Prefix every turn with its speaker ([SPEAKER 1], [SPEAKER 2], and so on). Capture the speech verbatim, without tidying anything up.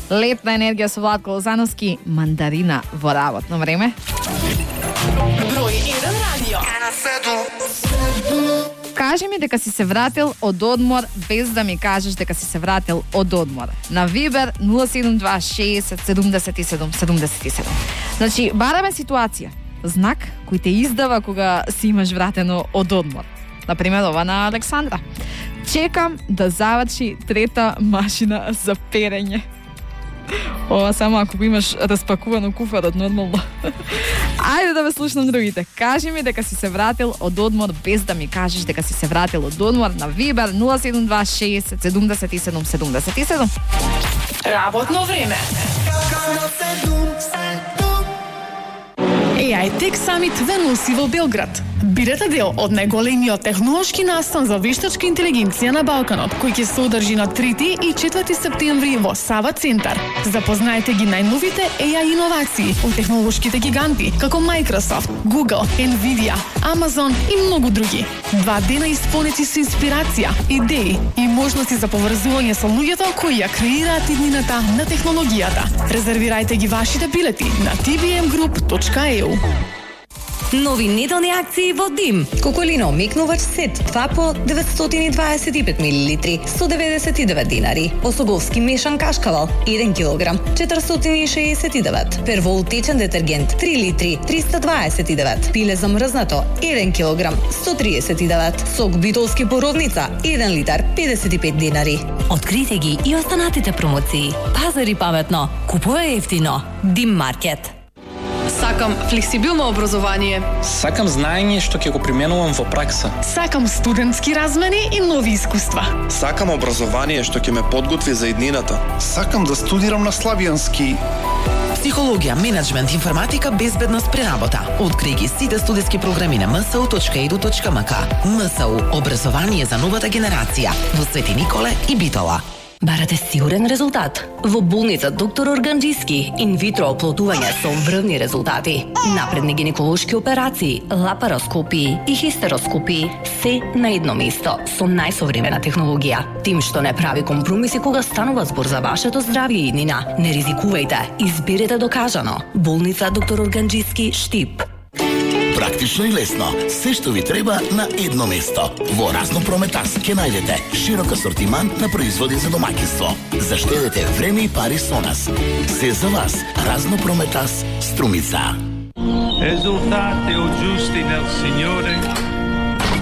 [SPEAKER 1] Летна енергија со Владко Лозановски, мандарина во работно време.
[SPEAKER 2] Број еден радио.
[SPEAKER 1] Кажи ми дека си се вратил од одмор без да ми кажеш дека си се вратил од одмор. На Вибер нула седум два шеесет седумдесет и седум седумдесет и седум. Значи, бараме ситуација, знак кој те издава кога си имаш вратено од одмор. Например, ова на Александра. Чекам да заврши трета машина за перење. Ова само ако го имаш распакувано куфарот, нормално. Ајде да ве слушнам другите. Кажи ми дека си се вратил од одмор без да ми кажеш дека си се вратил од одмор на Вибер нула седум два шеесет седумдесет и седум седумдесет и седум.
[SPEAKER 2] Работно време. еј ай Tech Summit две носи во Белград. Бидете дел од најголемиот технолошки настан за вештачка интелигенција на Балканот, кој ќе се одржи на трети и четврти септември во Сава центар. Запознаете ги најновите еј ай иновации од технолошките гиганти како Microsoft, Google, Nvidia, Amazon и многу други. Два дена исполнети со инспирација, идеи и можности за поврзување со луѓето кои ја креираат иднината на технологијата. Резервирајте ги вашите билети на ти би ем груп точка е ю.
[SPEAKER 3] Нови неделни акции во Дим. Коколина омекнувач сет два по деветстотини и дваесет и пет милилитри, сто деветдесет и девет динари. Осоговски мешан кашкавал еден килограм, четиристотини и шеесет и девет. Первол течен детергент три литри, триста дваесет и девет. Пиле замрзнато еден килограм, сто триесет и девет. Сок битолски боровница еден литар, педесет и пет динари. Открите ги и останатите промоции. Пазари паметно, купувај ефтино. Дим маркет.
[SPEAKER 2] Сакам флексибилно образование.
[SPEAKER 4] Сакам знаење што ќе го применувам во пракса.
[SPEAKER 2] Сакам студентски размени и нови искуства.
[SPEAKER 5] Сакам образование што ќе ме подготви за иднината.
[SPEAKER 6] Сакам да студирам на славјански.
[SPEAKER 7] Психологија, менеджмент, информатика, безбедност при работа. Откри ги сите студиски програми на ем ес у точка е ду точка ем ка. ем ес у, образование за новата генерација во Свети Николе и Битола.
[SPEAKER 3] Барате сигурен резултат? Во болница доктор Органџиски, инвитро оплодување со врвни резултати, напредни гинеколошки операции, лапароскопии и хистероскопии, се на едно место со најсовремена технологија. Тим што не прави компромиси кога станува збор за вашето здравје и иднина. Не ризикувајте, изберете докажано. Болница доктор Органџиски, Штип.
[SPEAKER 8] Практично и лесно, се што ви треба на едно место. Во Разно Прометас ќе најдете широк асортиман на производи за домаќинство. Заштедете време и пари со нас. Се за вас, Разно Прометас, Струмица.
[SPEAKER 9] Esultate o giusti nel Signore